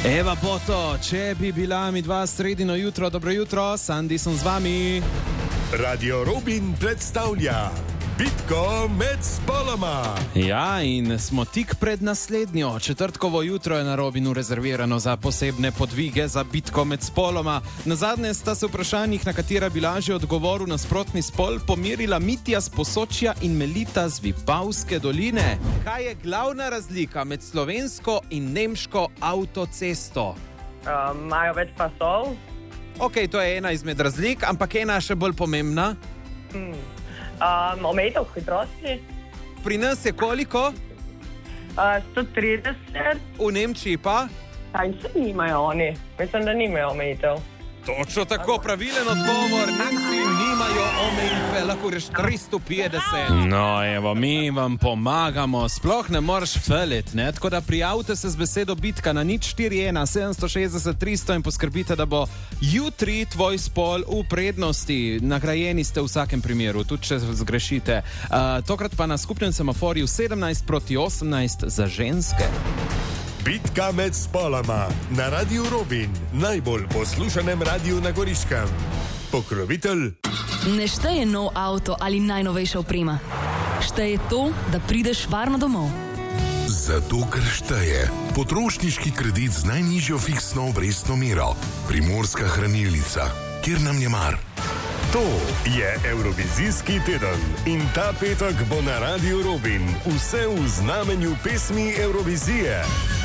Eva Boto, če bi bila mi dva sredino jutro, dobro jutro, Sandi sem z vami. Radio Robin predstavlja Bitko med spoloma. Ja, in smo tik pred naslednjo. Četrtkovo jutro je na Robinu rezervirano za posebne podvige za bitko med spoloma. Nazadnje sta se vprašanjih, na katera bi lažje odgovoril nasprotni spol, pomirila Mitja z Posočja in Melita z Vipavske doline. Kaj je glavna razlika med slovensko in nemško avtocesto? Imajo več pasov. Ok, to je ena izmed razlik, ampak ena še bolj pomembna. Omejitev hitrosti. Pri nas je koliko? 130. V Nemčiji pa? Kaj se nimajo oni? Mislim, da nimajo omejitev. Točno tako, pravilen odgovor. Nemci nimajo omejitve, lahko reš 350. No, evo, mi vam pomagamo, sploh ne moreš felit, ne? Tako da prijavite se z besedo bitka na 041 760 300 in poskrbite, da bo jutri tvoj spol v prednosti. Nagrajeni ste v vsakem primeru, tudi če zgrešite. Tokrat pa na skupnem semaforju 17:18 za ženske. Bitka med spoloma na Radio Robin, najbolj poslušanem radiju na Goriškem. Pokrovitelj. Ne šteje nov avto ali najnovejša oprema. Šteje to, da prideš varno domov. Zato, ker šteje potrošniški kredit z najnižjo fiksno obrestno mero. Primorska hranilnica, kjer nam je mar. To je Evrovizijski teden in ta petek bo na Radio Robin vse v znamenju pesmi Evrovizije.